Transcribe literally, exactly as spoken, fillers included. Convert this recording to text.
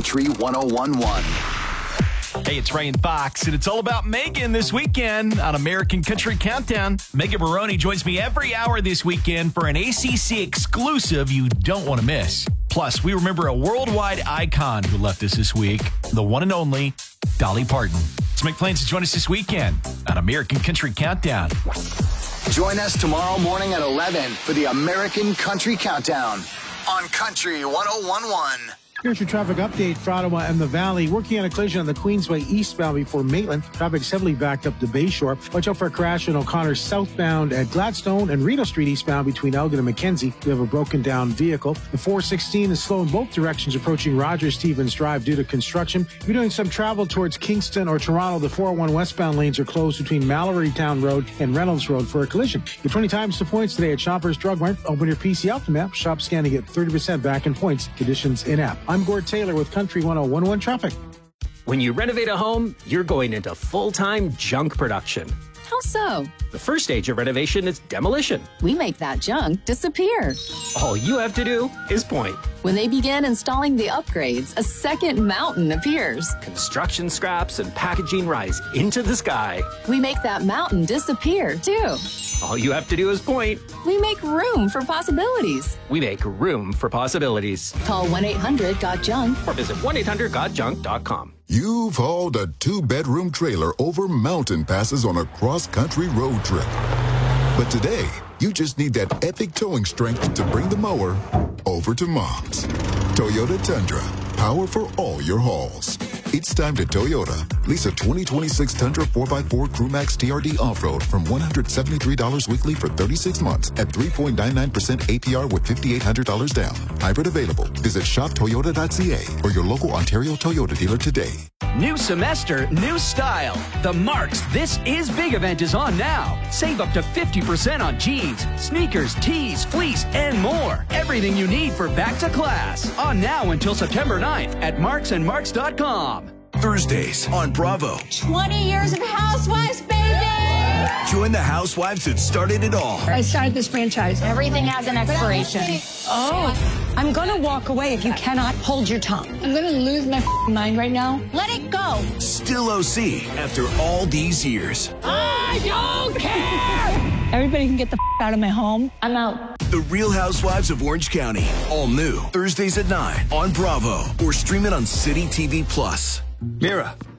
Country one oh one point one. Hey, it's Ray and Fox, and it's all about Megan this weekend on American Country Countdown. Megan Maroney joins me every hour this weekend for an A C C exclusive you don't want to miss. Plus, we remember a worldwide icon who left us this week, the one and only Dolly Parton. Let's make plans to join us this weekend on American Country Countdown. Join us tomorrow morning at eleven for the American Country Countdown on Country one oh one point one. Here's your traffic update for Ottawa and the Valley. Working on a collision on the Queensway eastbound before Maitland. Traffic's heavily backed up to Bayshore. Watch out for a crash in O'Connor southbound at Gladstone and Rideau Street eastbound between Elgin and Mackenzie. We have a broken down vehicle. The four sixteen is slow in both directions approaching Rogers Stevens Drive due to construction. If you're doing some travel towards Kingston or Toronto, the four oh one westbound lanes are closed between Mallory Town Road and Reynolds Road for a collision. Get twenty times the points today at Shoppers Drug Mart. Open your P C Alpha app. Shop scan to get thirty percent back in points. Conditions in app. I'm Gord Taylor with Country one oh one point one traffic. When you renovate a home, you're going into full-time junk production. How so? The first stage of renovation is demolition. We make that junk disappear. All you have to do is point. When they begin installing the upgrades, a second mountain appears. Construction scraps and packaging rise into the sky. We make that mountain disappear, too. All you have to do is point. We make room for possibilities. We make room for possibilities. Call one eight hundred got junk or visit one eight hundred got junk dot com. You've hauled a two-bedroom trailer over mountain passes on a cross-country road trip. But today, you just need that epic towing strength to bring the mower over to Mom's. Toyota Tundra, power for all your hauls. It's time to Toyota. Lease a twenty twenty-six Tundra four by four CrewMax T R D off-road from one hundred seventy-three dollars weekly for thirty-six months at three point nine nine percent A P R with five thousand eight hundred dollars down. Hybrid available. Visit shop toyota dot c a or your local Ontario Toyota dealer today. New semester, new style. The Marks This Is Big event is on now. Save up to fifty percent on jeans, sneakers, tees, fleece, and more. Everything you need for back to class. On now until September ninth at marks and marks dot com. Thursdays on Bravo. twenty years of Housewives, baby! Join the housewives that started it all. I started this franchise. Everything has an expiration. Oh, I'm going to walk away if you cannot hold your tongue. I'm going to lose my mind right now. Let it go. Still O C after all these years. I don't care! Everybody can get the out of my home. I'm out. The Real Housewives of Orange County. All new. Thursdays at nine on Bravo. Or stream it on City T V Plus. Mira,